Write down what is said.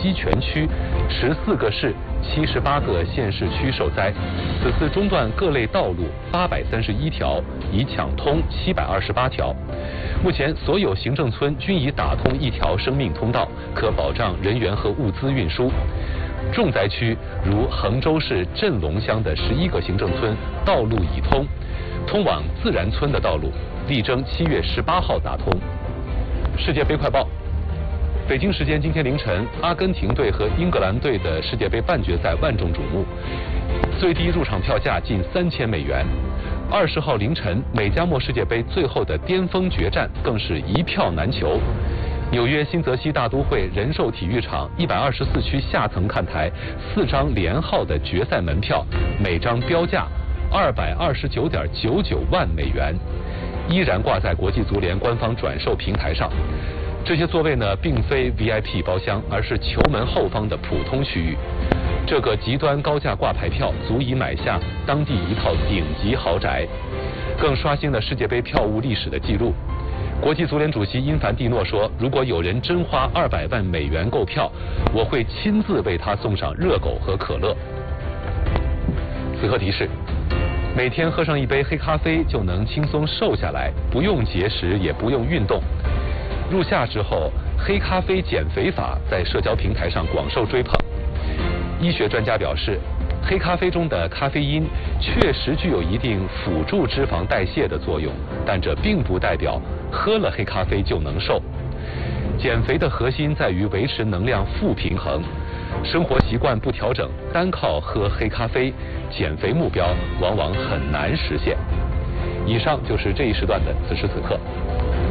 西全区14个市、78个县市区受灾。此次中断各类道路831条，已抢通728条。目前，所有行政村均已打通一条生命通道，可保障人员和物资运输。重灾区如衡州市镇龙乡的11个行政村道路已通，通往自然村的道路力争7月18号打通。世界杯快报。北京时间今天凌晨，阿根廷队和英格兰队的世界杯半决赛万众瞩目，最低入场票价近3000美元。20号凌晨，美加墨世界杯最后的巅峰决战更是一票难求。纽约新泽西大都会人寿体育场124区下层看台4张连号的决赛门票，每张标价229.99万美元，依然挂在国际足联官方转售平台上。这些座位呢，并非 VIP 包厢，而是球门后方的普通区域。这个极端高价挂牌票足以买下当地一套顶级豪宅，更刷新了世界杯票务历史的记录。国际足联主席因凡蒂诺说，如果有人真花200万美元购票，我会亲自为他送上热狗和可乐。此刻提示，每天喝上一杯黑咖啡就能轻松瘦下来，不用节食也不用运动。入夏之后，黑咖啡减肥法在社交平台上广受追捧。医学专家表示，黑咖啡中的咖啡因确实具有一定辅助脂肪代谢的作用，但这并不代表喝了黑咖啡就能瘦。减肥的核心在于维持能量负平衡，生活习惯不调整，单靠喝黑咖啡，减肥目标往往很难实现。以上就是这一时段的此时此刻。